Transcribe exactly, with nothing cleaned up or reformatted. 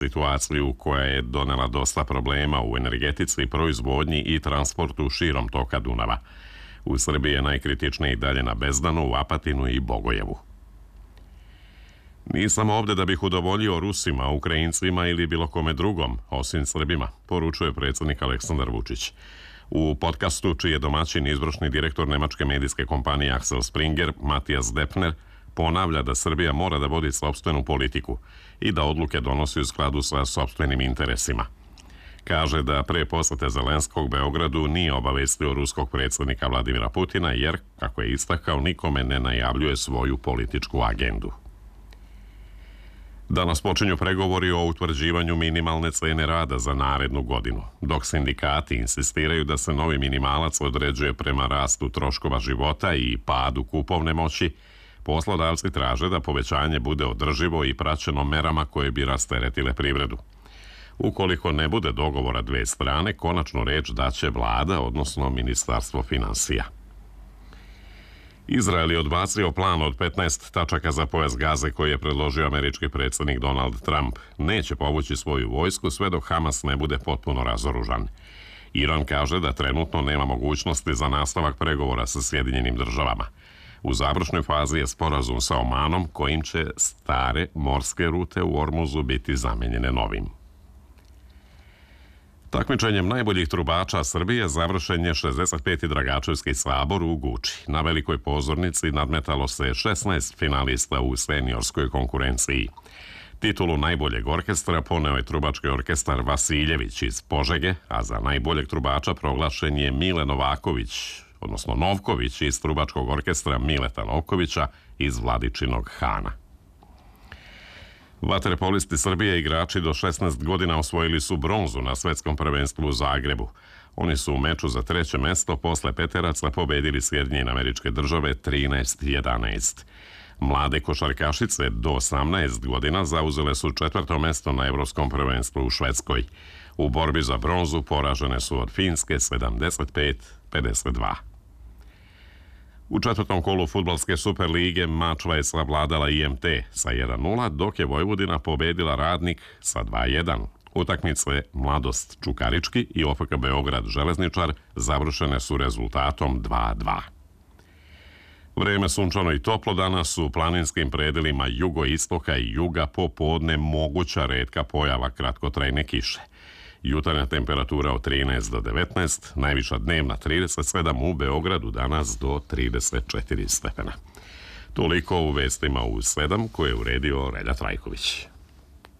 situaciju koja je donela dosta problema u energetici, proizvodnji i transportu širom toka Dunava. U Srbiji je najkritičniji dalje na Bezdanu, u Apatinu i Bogojevu. Nisam ovde da bih udovoljio Rusima, Ukrajincima ili bilo kome drugom, osim Srbima, poručuje predsjednik Aleksandar Vučić. U podcastu, čiji je domaćin izvršni direktor nemačke medijske kompanije Axel Springer, Matijas Depner, ponavlja da Srbija mora da vodi sopstvenu politiku i da odluke donosi u skladu sa sopstvenim interesima. Kaže da pre posete Zelenskog Beogradu nije obavestio ruskog predsjednika Vladimira Putina jer, kako je istakao, nikome ne najavljuje svoju političku agendu. Danas počinju pregovori o utvrđivanju minimalne cene rada za narednu godinu, dok sindikati insistiraju da se novi minimalac određuje prema rastu troškova života i padu kupovne moći. Poslodavci traže da povećanje bude održivo i praćeno merama koje bi rasteretile privredu. Ukoliko ne bude dogovora dve strane, konačnu reč daće vlada, odnosno Ministarstvo finansija. Izrael je odbacio plan od petnaest tačaka za pojas Gaze koji je predložio američki predsjednik Donald Trump. Neće povući svoju vojsku sve dok Hamas ne bude potpuno razoružan. Iran kaže da trenutno nema mogućnosti za nastavak pregovora sa Sjedinjenim državama. U završnoj fazi je sporazum sa Omanom kojim će stare morske rute u Ormuzu biti zamenjene novim. Takmičenjem najboljih trubača Srbije završen je šezdeset peti Dragačevski sabor u Guči. Na velikoj pozornici nadmetalo se šesnaest finalista u seniorskoj konkurenciji. Titulu najboljeg orkestra poneo je trubački orkestar Vasiljević iz Požege, a za najboljeg trubača proglašen je Mile Novaković, odnosno Novković iz trubačkog orkestra Mileta Novkovića iz Vladičinog Hana. Vaterpolisti Srbije igrači do šesnaest godina osvojili su bronzu na svetskom prvenstvu u Zagrebu. Oni su u meču za treće mesto posle peteraca pobedili Sjedinjene Američke Države trinaest jedanaest. Mlade košarkašice do osamnaest godina zauzele su četvrto mesto na Evropskom prvenstvu u Švedskoj. U borbi za bronzu poražene su od Finske sedamdeset pet pedeset dva. U četvrtom kolu fudbalske Superlige Mačva je savladala I M T sa jedan nula, dok je Vojvodina pobedila Radnik sa dva jedan. Utakmice Mladost Čukarički i O F K Beograd Železničar završene su rezultatom dva dva. Vreme sunčano i toplo danas u planinskim predelima jugoistoka i juga popodne moguća retka pojava kratkotrajne kiše. Jutarnja temperatura od trinaest do devetnaest, najviša dnevna trideset sedam, u Beogradu danas do trideset četiri stepena. Toliko u vestima u sedam koje je uredio Relja Trajković.